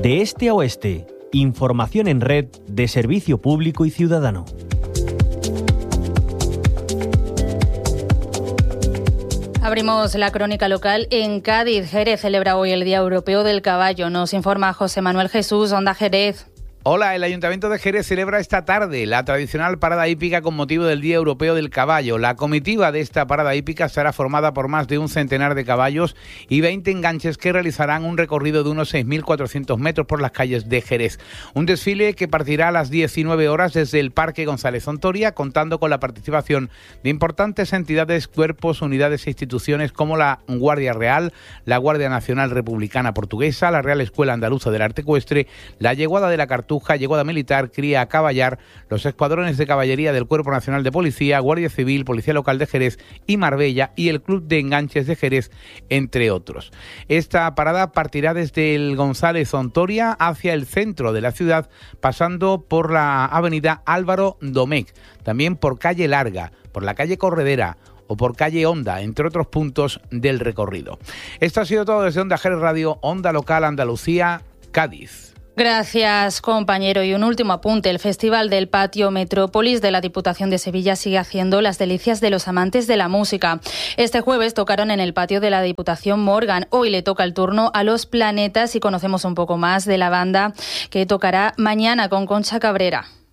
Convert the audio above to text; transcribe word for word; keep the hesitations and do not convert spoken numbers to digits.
De este a oeste, información en red de servicio público y ciudadano. Abrimos la crónica local en Cádiz. Jerez celebra hoy el Día Europeo del Caballo. Nos informa José Manuel Jesús, Onda Jerez. Hola, el Ayuntamiento de Jerez celebra esta tarde la tradicional parada hípica con motivo del Día Europeo del Caballo. La comitiva de esta parada hípica estará formada por más de un centenar de caballos y veinte enganches que realizarán un recorrido de unos seis mil cuatrocientos metros por las calles de Jerez. Un desfile que partirá a las diecinueve horas desde el Parque González Ontoria, contando con la participación de importantes entidades, cuerpos, unidades e instituciones como la Guardia Real, la Guardia Nacional Republicana Portuguesa, la Real Escuela Andaluza del Arte Ecuestre, la Yeguada de la Cartuja, Yeguada Militar, Cría a Caballar, los escuadrones de caballería del Cuerpo Nacional de Policía, Guardia Civil, Policía Local de Jerez y Marbella y el Club de Enganches de Jerez, entre otros. Esta parada partirá desde el González Ontoria hacia el centro de la ciudad, pasando por la avenida Álvaro Domecq, también por calle Larga, por la calle Corredera o por calle Honda, entre otros puntos del recorrido. Esto ha sido todo desde Onda Jerez Radio, Onda Local Andalucía, Cádiz. Gracias, compañero. Y un último apunte. El Festival del Patio Metrópolis de la Diputación de Sevilla sigue haciendo las delicias de los amantes de la música. Este jueves tocaron en el patio de la Diputación Morgan. Hoy le toca el turno a Los Planetas y conocemos un poco más de la banda que tocará mañana con Concha Cabrera.